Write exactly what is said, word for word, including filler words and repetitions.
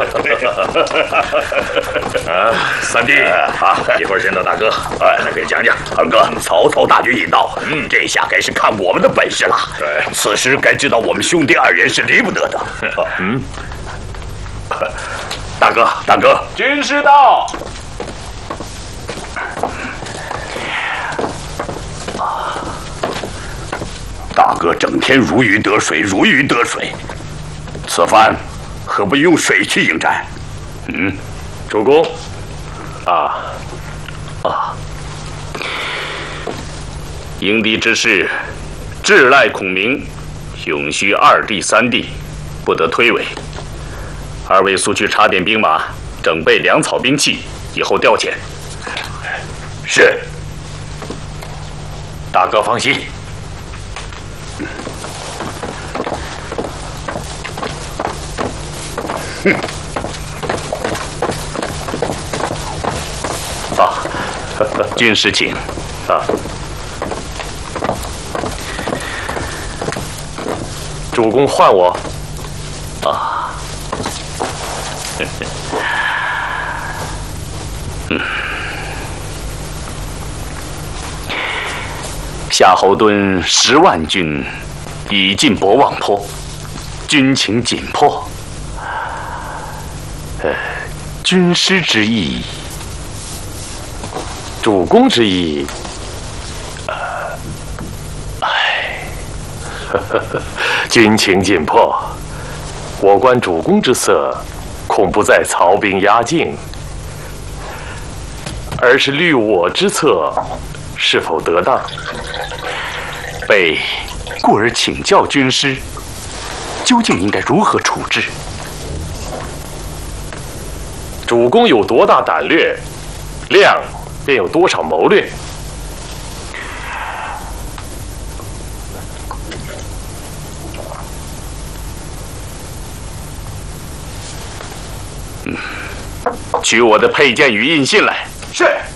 啊，三弟，啊，一会儿见到大哥，哎，来给讲讲。 堂哥，曹操大军已到，嗯，这下该是看我们的本事了。 对， 此时该知道我们兄弟二人是离不得的。嗯，大哥，大哥， 军师到。 大哥整天如鱼得水，如鱼得水，此番何不用水去应战？嗯， 主公， 啊，啊， 迎敌之事，挚赖孔明，永需二弟三弟，不得推诿。二位速去查点兵马，整备粮草兵器，以后调遣。 是。 大哥放心。 哼。啊，军师请。 啊。主公唤我。 啊。嗯。夏侯惇十万军已进博望坡，军情紧迫。呃，军师之意， 主公之意， 呃， 唉，军情紧迫，我观主公之色，恐不在曹兵压境，而是虑我之策是否得当。 备故而请教军师，究竟应该如何处置？ 主公有多大胆略，量便有多少谋略。 嗯，取我的佩剑与印信来。 是。